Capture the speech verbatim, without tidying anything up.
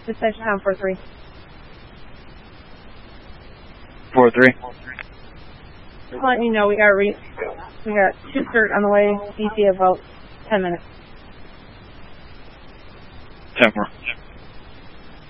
Dispatch town four three. four three. Just letting you know we got re we got two cert on the way. E T about ten minutes. ten four.